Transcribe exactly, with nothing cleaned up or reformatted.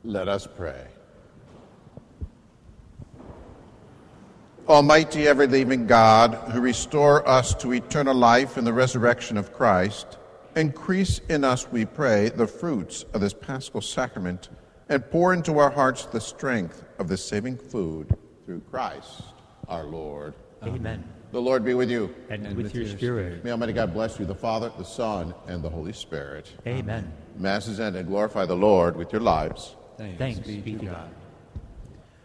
Let us pray. Almighty, ever-living God, who restore us to eternal life in the resurrection of Christ, increase in us, we pray, the fruits of this Paschal sacrament, and pour into our hearts the strength of this saving food through Christ our Lord. Amen. The Lord be with you. And, and with, with your spirit. spirit. May Almighty God bless you, the Father, the Son, and the Holy Spirit. Amen. Mass is ended. Glorify the Lord with your lives. Thanks, Thanks be to God. God.